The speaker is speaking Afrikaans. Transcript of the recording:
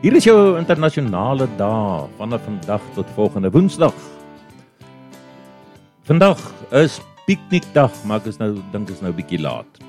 Hier is jou internasionale dag, vanaf vandag tot volgende Woensdag. Vandag is piekniekdag, maar ek dink is nou 'n bietjie laat.